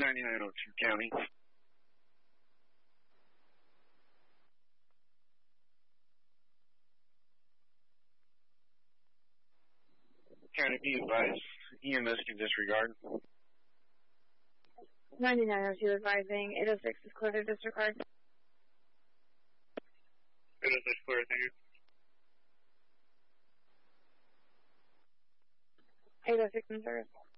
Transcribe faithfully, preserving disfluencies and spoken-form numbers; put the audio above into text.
ninety-nine oh two County. County, be advised, E M S can disregard. ninety-nine oh two advising, eight oh six is clear to disregard. eight oh six clear, thank you. eight oh six in service.